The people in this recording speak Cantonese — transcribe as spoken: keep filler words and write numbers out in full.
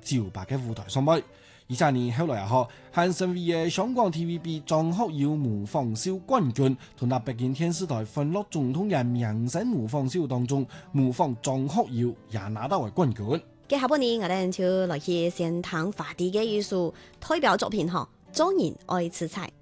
招牌嘅舞台上面。二三年後來又學韓信威嘅香港 T V B 張學友模仿秀冠軍，同埋北京電視台歡樂總統嘅明星模仿秀當中模仿張學友也拿到為冠軍。 嘅下半年我哋就來去先談華帝嘅藝術代表作品嗬，《眾人愛吃菜》。